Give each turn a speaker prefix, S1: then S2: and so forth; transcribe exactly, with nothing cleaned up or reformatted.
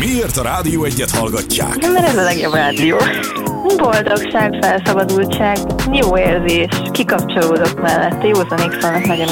S1: Miért a Rádió Egyet hallgatják?
S2: Mert ez a legjobb rádió. Boldogság, felszabadultság, jó érzés, kikapcsolódok mellette, józanék vannak nagyon